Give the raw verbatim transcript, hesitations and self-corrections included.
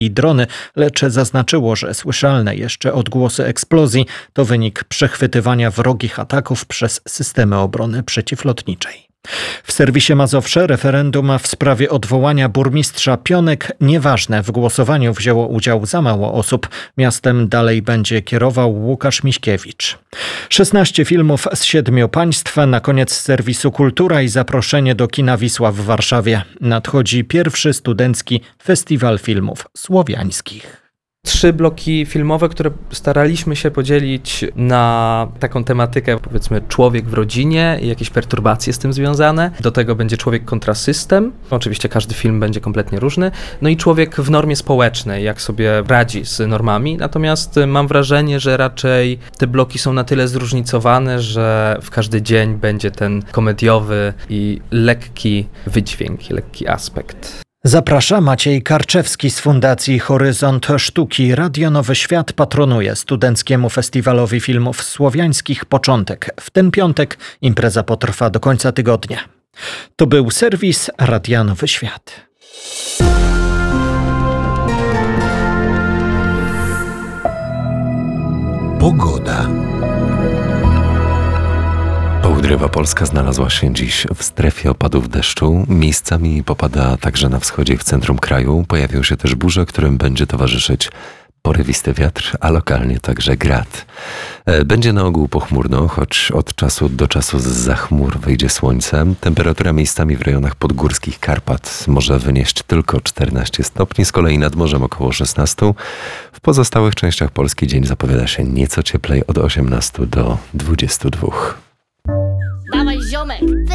i drony, lecz zaznaczyło, że słyszalne jeszcze odgłosy eksplozji to wynik przechwytywania wrogich ataków przez systemy obrony przeciwlotniczej. W serwisie Mazowsze referendum w sprawie odwołania burmistrza Pionek nieważne. W głosowaniu wzięło udział za mało osób. Miastem dalej będzie kierował Łukasz Miśkiewicz. szesnaście filmów z siedmiu państw. Na koniec serwisu Kultura i zaproszenie do kina Wisła w Warszawie. Nadchodzi pierwszy studencki festiwal filmów słowiańskich. Trzy bloki filmowe, które staraliśmy się podzielić na taką tematykę, powiedzmy, człowiek w rodzinie i jakieś perturbacje z tym związane. Do tego będzie człowiek kontra system. Oczywiście każdy film będzie kompletnie różny. No i człowiek w normie społecznej, jak sobie radzi z normami. Natomiast mam wrażenie, że raczej te bloki są na tyle zróżnicowane, że w każdy dzień będzie ten komediowy i lekki wydźwięk, lekki aspekt. Zaprasza Maciej Karczewski z Fundacji Horyzont Sztuki. Radio Nowy Świat patronuje Studenckiemu Festiwalowi Filmów Słowiańskich Początek. W ten piątek impreza potrwa do końca tygodnia. To był serwis Radia Nowy Świat. Pogoda. Południowa Polska znalazła się dziś w strefie opadów deszczu. Miejscami popada także na wschodzie i w centrum kraju. Pojawią się też burze, którym będzie towarzyszyć porywisty wiatr, a lokalnie także grad. Będzie na ogół pochmurno, choć od czasu do czasu zza chmur wyjdzie słońce. Temperatura miejscami w rejonach podgórskich Karpat może wynieść tylko czternaście stopni, z kolei nad morzem około szesnaście. W pozostałych częściach Polski dzień zapowiada się nieco cieplej, od osiemnastu do dwudziestu dwóch. Dawaj ziomek,